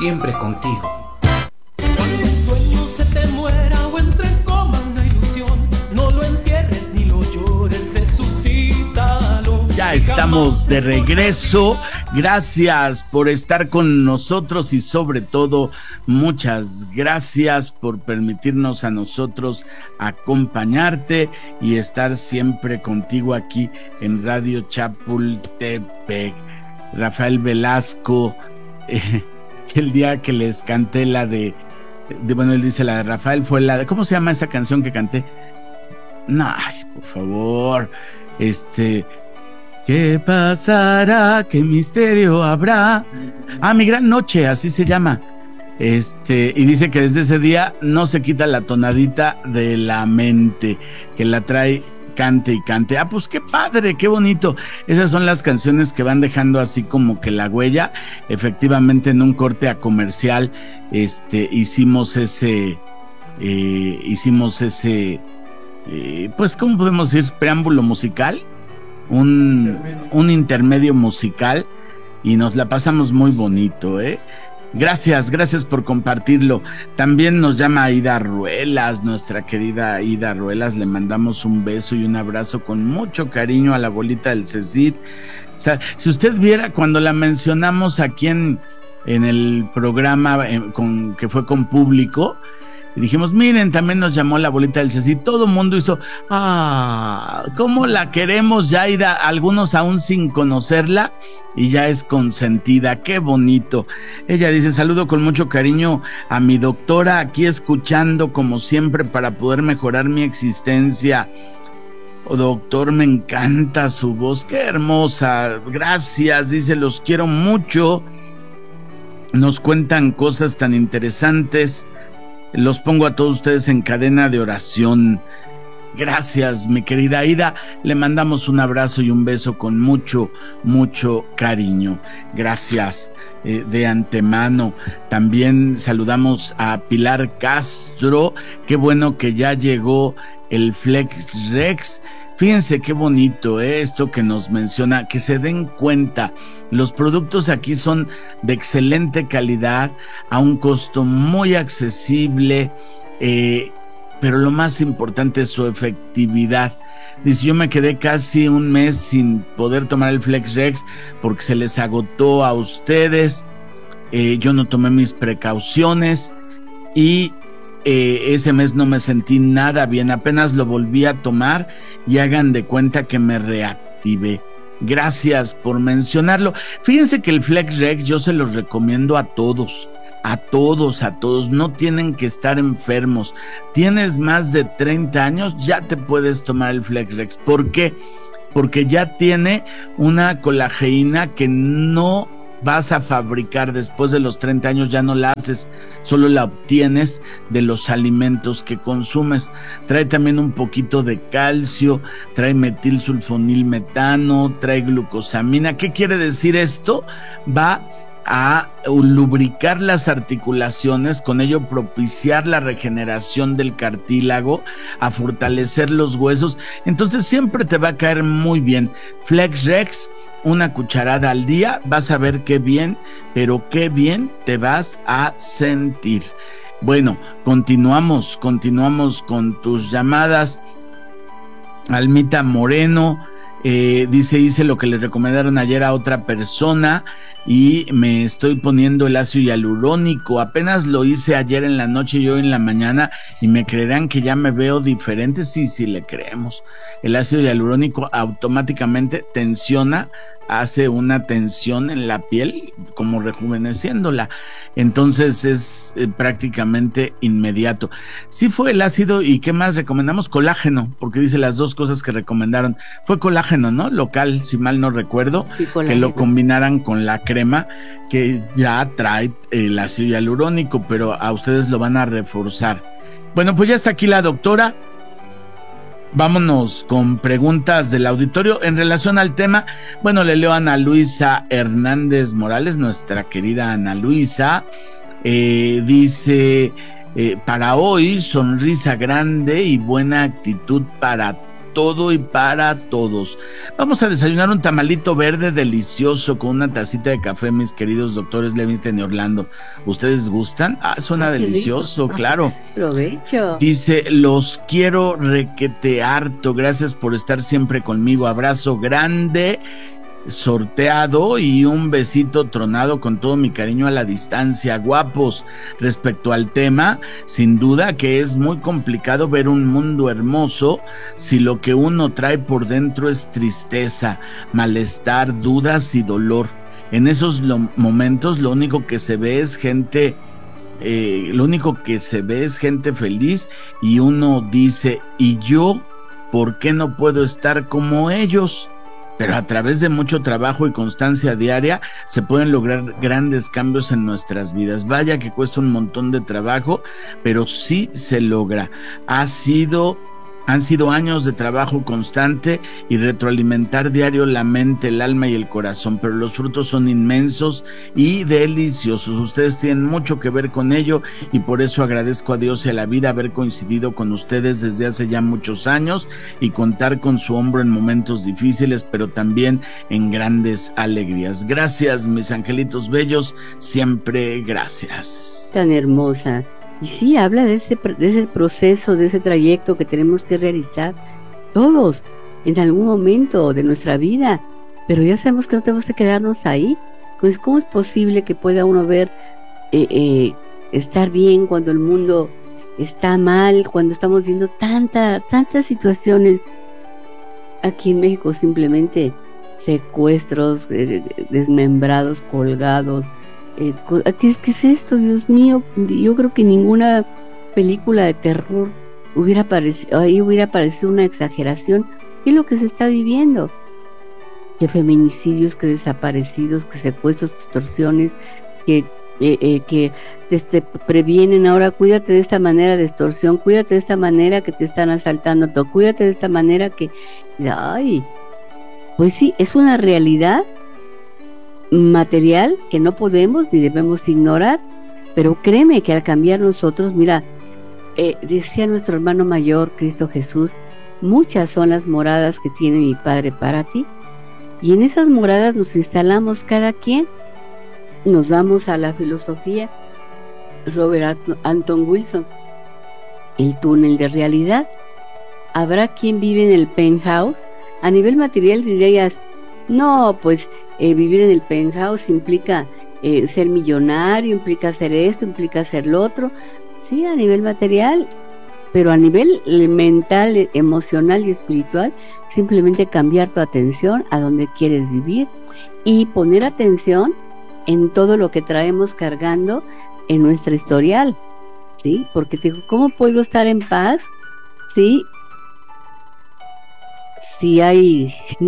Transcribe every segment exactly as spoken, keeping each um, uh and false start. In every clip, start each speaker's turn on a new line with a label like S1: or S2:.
S1: siempre contigo.
S2: Cuando un sueño se te muera o entre en coma una ilusión, no lo entierres ni lo llores, resucítalo.
S3: Ya estamos de regreso. Gracias por estar con nosotros y sobre todo muchas gracias por permitirnos a nosotros acompañarte y estar siempre contigo aquí en Radio Chapultepec. Rafael Velasco, eh, el día que les canté la de, de, bueno, él dice la de Rafael fue la de, ¿cómo se llama esa canción que canté? No, ay, por favor, este... ¿Qué pasará? ¿Qué misterio habrá? Ah, Mi Gran Noche, así se llama. Este, y dice que desde ese día no se quita la tonadita de la mente, que la trae cante y cante. Ah, pues qué padre, qué bonito. Esas son las canciones que van dejando así como que la huella. Efectivamente, en un corte a comercial, este, hicimos ese, eh, hicimos ese, eh, pues, ¿cómo podemos decir? Preámbulo musical. Un, un intermedio musical y nos la pasamos muy bonito, ¿eh? Gracias, gracias por compartirlo. También nos llama Aida Ruelas, nuestra querida Aida Ruelas, le mandamos un beso y un abrazo con mucho cariño a la bolita del CECIT. O sea, si usted viera cuando la mencionamos aquí en, en el programa eh, con, que fue con público, y dijimos, miren, también nos llamó la bolita del CECIT. Todo el mundo hizo, ah, ¿cómo la queremos ya ir a algunos aún sin conocerla? Y ya es consentida, qué bonito. Ella dice, saludo con mucho cariño a mi doctora, aquí escuchando como siempre para poder mejorar mi existencia. Oh, doctor, me encanta su voz, qué hermosa, gracias, dice, los quiero mucho. Nos cuentan cosas tan interesantes. Los pongo a todos ustedes en cadena de oración. Gracias, mi querida Aida. Le mandamos un abrazo y un beso con mucho, mucho cariño. Gracias eh, de antemano. También saludamos a Pilar Castro. Qué bueno que ya llegó el Flex Rex. Fíjense qué bonito, ¿eh? Esto que nos menciona, que se den cuenta, los productos aquí son de excelente calidad, a un costo muy accesible, eh, pero lo más importante es su efectividad. Dice, yo me quedé casi un mes sin poder tomar el Flex Rex porque se les agotó a ustedes, eh, yo no tomé mis precauciones y Eh, ese mes no me sentí nada bien, apenas lo volví a tomar y hagan de cuenta que me reactivé. Gracias por mencionarlo. Fíjense que el Flex Rex yo se los recomiendo a todos, a todos, a todos. No tienen que estar enfermos. Tienes más de treinta años, ya te puedes tomar el Flex Rex. ¿Por qué? Porque ya tiene una colageína que no vas a fabricar después de los treinta años, ya no la haces, solo la obtienes de los alimentos que consumes. Trae también un poquito de calcio, trae metilsulfonilmetano, trae glucosamina. ¿Qué quiere decir esto? Va a lubricar las articulaciones, con ello propiciar la regeneración del cartílago, a fortalecer los huesos. Entonces siempre te va a caer muy bien. Flex Rex, una cucharada al día, vas a ver qué bien, pero qué bien te vas a sentir. Bueno, continuamos, continuamos con tus llamadas. Almita Moreno eh, dice, hice lo que le recomendaron ayer a otra persona y me estoy poniendo el ácido hialurónico. Apenas lo hice ayer en la noche y hoy en la mañana y me creerán que ya me veo diferente. Sí, sí, le creemos. El ácido hialurónico automáticamente tensiona, hace una tensión en la piel, como rejuveneciéndola. Entonces es eh, prácticamente inmediato. Sí fue el ácido, y ¿qué más recomendamos? Colágeno, porque dice las dos cosas que recomendaron. Fue colágeno, ¿no? Local, si mal no recuerdo, sí, que lo combinaran con la crema que ya trae el ácido hialurónico, pero a ustedes lo van a reforzar. Bueno, pues ya está aquí la doctora. Vámonos con preguntas del auditorio en relación al tema. Bueno, le leo a Ana Luisa Hernández Morales, nuestra querida Ana Luisa. Eh, dice, eh, para hoy, sonrisa grande y buena actitud para todo y para todos. Vamos a desayunar un tamalito verde delicioso con una tacita de café, mis queridos doctores Levinstein y Orlando. ¿Ustedes gustan? Ah, suena
S1: Qué
S3: delicioso,
S1: rico.
S3: claro.
S1: Provecho.
S3: Dice, los quiero requete harto, gracias por estar siempre conmigo, abrazo grande, sorteado y un besito tronado con todo mi cariño a la distancia, guapos. Respecto al tema, sin duda que es muy complicado ver un mundo hermoso si lo que uno trae por dentro es tristeza, malestar, dudas y dolor. En esos lo- momentos lo único que se ve es gente eh, lo único que se ve es gente feliz y uno dice, ¿y yo por qué no puedo estar como ellos? Pero a través de mucho trabajo y constancia diaria se pueden lograr grandes cambios en nuestras vidas. Vaya que cuesta un montón de trabajo, pero sí se logra. Ha sido... Han sido años de trabajo constante y retroalimentar diario la mente, el alma y el corazón, pero los frutos son inmensos y deliciosos. Ustedes tienen mucho que ver con ello y por eso agradezco a Dios y a la vida haber coincidido con ustedes desde hace ya muchos años y contar con su hombro en momentos difíciles, pero también en grandes alegrías. Gracias, mis angelitos bellos, siempre gracias.
S1: Tan hermosa. Y sí, habla de ese, de ese proceso, de ese trayecto que tenemos que realizar todos en algún momento de nuestra vida, pero ya sabemos que no tenemos que quedarnos ahí. Pues, ¿cómo es posible que pueda uno ver eh, eh, estar bien cuando el mundo está mal, cuando estamos viendo tanta, tantas situaciones aquí en México, simplemente secuestros, eh, desmembrados, colgados? Eh, ¿qué es, ¿Qué es esto? Dios mío, yo creo que ninguna película de terror hubiera parecido, ahí hubiera parecido una exageración. ¿Qué es lo que se está viviendo? Que feminicidios, que desaparecidos, que secuestros, extorsiones, que, eh, eh, que te, te previenen ahora, cuídate de esta manera de extorsión, cuídate de esta manera que te están asaltando, todo, cuídate de esta manera que... Ay, pues sí, es una realidad material que no podemos ni debemos ignorar, pero créeme que al cambiar nosotros, mira, eh, decía nuestro hermano mayor, Cristo Jesús, muchas son las moradas que tiene mi Padre para ti, y en esas moradas nos instalamos cada quien, nos damos a la filosofía, Robert Anton Wilson, el túnel de realidad. Habrá quien vive en el penthouse, a nivel material dirías, no, pues Eh, vivir en el penthouse implica eh, ser millonario, implica hacer esto, implica hacer lo otro. Sí, a nivel material, pero a nivel mental, emocional y espiritual, simplemente cambiar tu atención a donde quieres vivir y poner atención en todo lo que traemos cargando en nuestra historial, ¿sí? Porque te digo, ¿cómo puedo estar en paz? Sí, si hay,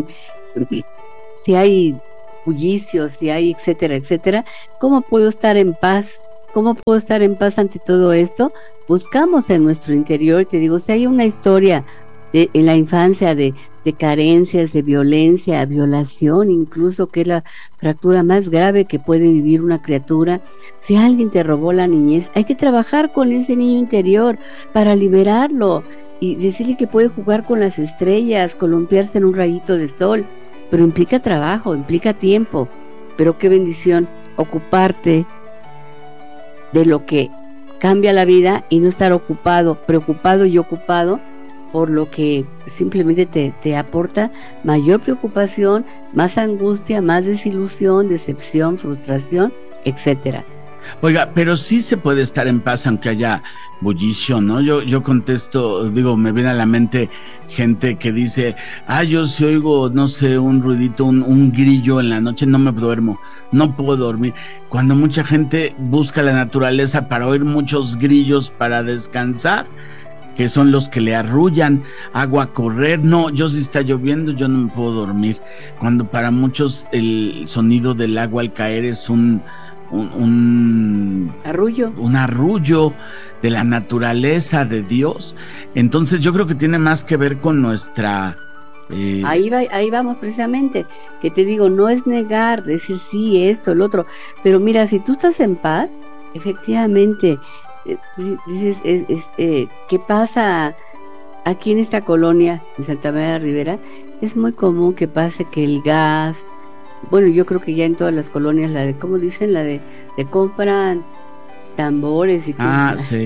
S1: si hay bullicios, si hay etcétera, etcétera, ¿cómo puedo estar en paz? ¿Cómo puedo estar en paz ante todo esto? Buscamos en nuestro interior, te digo, si hay una historia de, en la infancia de, de carencias, de violencia, violación, incluso, que es la fractura más grave que puede vivir una criatura, si alguien te robó la niñez, hay que trabajar con ese niño interior para liberarlo y decirle que puede jugar con las estrellas, columpiarse en un rayito de sol, pero implica trabajo, implica tiempo. Pero qué bendición ocuparte de lo que cambia la vida y no estar ocupado, preocupado y ocupado por lo que simplemente te, te aporta mayor preocupación, más angustia, más desilusión, decepción, frustración, etcétera.
S3: Oiga, pero sí se puede estar en paz aunque haya bullicio, ¿no? Yo, yo contesto, digo, me viene a la mente gente que dice, ah, yo si oigo, no sé, un ruidito, un, un grillo en la noche, no me duermo, no puedo dormir. Cuando mucha gente busca la naturaleza para oír muchos grillos para descansar, que son los que le arrullan, agua correr, no, yo si está lloviendo, yo no me puedo dormir. Cuando para muchos el sonido del agua al caer es un Un, un
S1: arrullo
S3: un arrullo de la naturaleza de Dios. Entonces yo creo que tiene más que ver con nuestra eh...
S1: ahí va, ahí vamos precisamente, que te digo, no es negar, decir sí, esto, el otro, pero mira, si tú estás en paz, efectivamente eh, dices, es, es, eh, ¿qué pasa aquí en esta colonia, en Santa María de la Ribera, es muy común que pase que el gas, bueno, yo creo que ya en todas las colonias, la de, ¿cómo dicen? La de, de compran tambores y
S3: Ah,
S1: cosas.
S3: se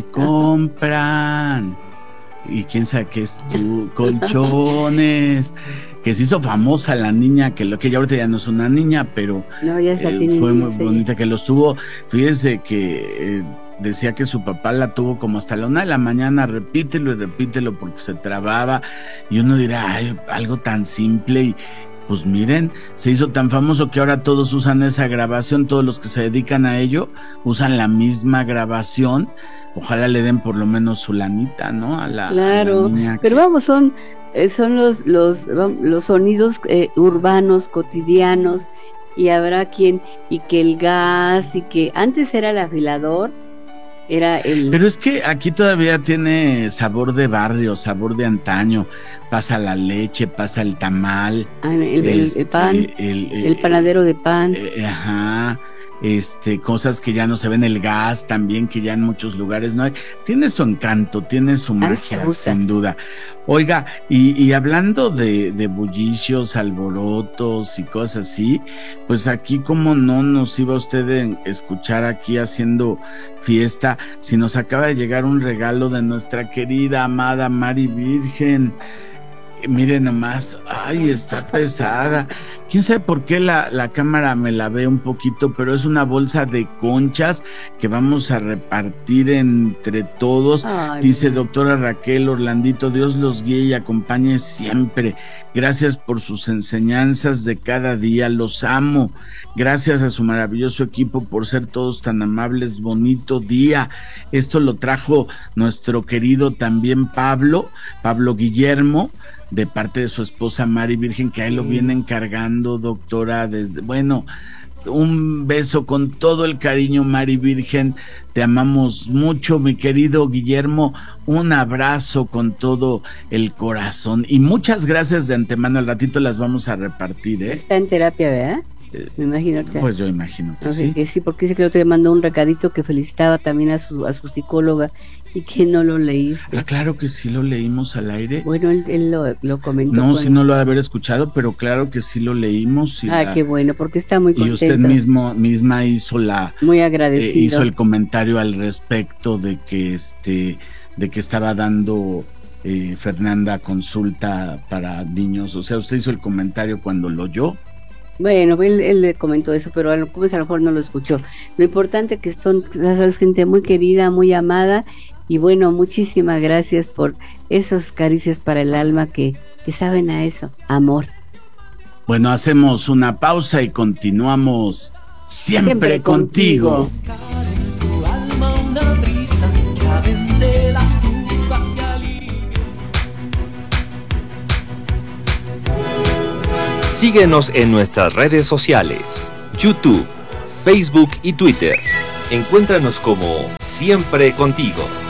S3: compran. Y quién sabe qué es tú, colchones. Que se hizo famosa la niña, que lo que ya ahorita ya no es una niña, pero
S1: No, ya se
S3: eh,
S1: tiene
S3: fue muy
S1: dice.
S3: bonita que los tuvo. Fíjense que eh, decía que su papá la tuvo como hasta la una de la mañana, repítelo y repítelo porque se trababa. Y uno dirá, ay, algo tan simple. Y pues miren, se hizo tan famoso que ahora todos usan esa grabación, todos los que se dedican a ello usan la misma grabación. Ojalá le den por lo menos su lanita, ¿no? A la,
S1: Claro,
S3: a la niña
S1: pero
S3: que...
S1: vamos, son, eh, son los, los, los sonidos eh, urbanos, cotidianos, y habrá quien, y que el gas, y que antes era el afilador, era el...
S3: Pero es que aquí todavía tiene sabor de barrio, sabor de antaño. Pasa la leche, pasa el tamal.
S1: ah, el, el- el
S3: este,
S1: pan,
S3: el,
S1: el panadero de pan.
S3: eh, ajá. Este, cosas que ya no se ven, el gas también, que ya en muchos lugares no hay. Tiene su encanto, tiene su
S1: mí me
S3: magia,
S1: gusta.
S3: sin duda. Oiga, y, y hablando de, de bullicios, alborotos y cosas así, pues aquí como no nos iba usted a escuchar aquí haciendo fiesta, si nos acaba de llegar un regalo de nuestra querida, amada Mari Virgen. Miren nomás, ay, está pesada. Quién sabe por qué la, la cámara me la ve un poquito, pero es una bolsa de conchas que vamos a repartir entre todos.
S1: Ay,
S3: Dice doctora Raquel Orlandito, Dios los guíe y acompañe siempre. Gracias por sus enseñanzas de cada día, los amo. Gracias a su maravilloso equipo por ser todos tan amables, bonito día. Esto lo trajo nuestro querido también Pablo, Pablo Guillermo, de parte de su esposa Mari Virgen, que ahí lo viene encargando, doctora, desde, bueno, un beso con todo el cariño, Mari Virgen, te amamos mucho, mi querido Guillermo, un abrazo con todo el corazón, y muchas gracias de antemano, al ratito las vamos a repartir, ¿eh?
S1: está en terapia, ¿verdad? Me imagino que...
S3: Pues yo imagino que
S1: no sé,
S3: sí.
S1: que sí, porque dice que el otro día mandó un recadito que felicitaba también a su, a su psicóloga y que no lo leíste.
S3: Ah, claro que sí lo leímos al aire.
S1: Bueno, él, él lo, lo comentó.
S3: No,
S1: con-
S3: sí no lo ha de haber escuchado, pero claro que sí lo leímos. Y,
S1: Ah,
S3: la-
S1: qué bueno, porque está muy
S3: y
S1: contento.
S3: usted mismo, misma hizo la...
S1: Muy
S3: Eh,
S1: agradecido.
S3: hizo el comentario al respecto de que este de que estaba dando eh, Fernanda consulta para niños, o sea, usted hizo el comentario cuando lo oyó.
S1: Bueno, él, él le comentó eso, pero a lo, pues a lo mejor no lo escuchó. Lo importante que son, ya sabes, gente muy querida, muy amada, y bueno, muchísimas gracias por esos caricias para el alma que, que saben a eso, amor.
S3: Bueno, hacemos una pausa y continuamos siempre,
S1: Siempre
S3: contigo.
S1: contigo.
S2: En tu alma una brisa que avente las turbas y alivie.
S4: Síguenos en nuestras redes sociales, YouTube, Facebook y Twitter. Encuéntranos como Siempre Contigo.